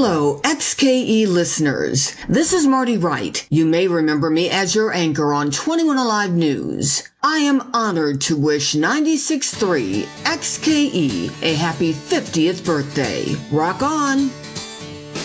Hello, XKE listeners. This is Marty Wright. You may remember me as your anchor on 21 Alive News. I am honored to wish 96.3 XKE a happy 50th birthday. Rock on!